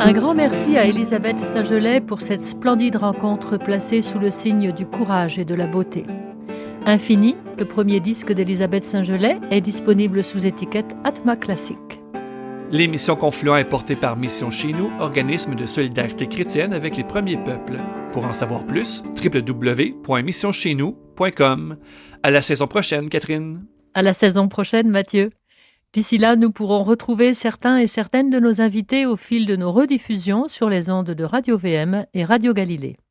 Un grand merci à Elisabeth Saint-Gelais pour cette splendide rencontre placée sous le signe du courage et de la beauté. Infini, le premier disque d'Elisabeth Saint-Gelais, est disponible sous étiquette Atma Classique. L'émission Confluent est portée par Mission Chez Nous, organisme de solidarité chrétienne avec les premiers peuples. Pour en savoir plus, www.missioncheznous.com. À la saison prochaine, Catherine. À la saison prochaine, Mathieu. D'ici là, nous pourrons retrouver certains et certaines de nos invités au fil de nos rediffusions sur les ondes de Radio VM et Radio Galilée.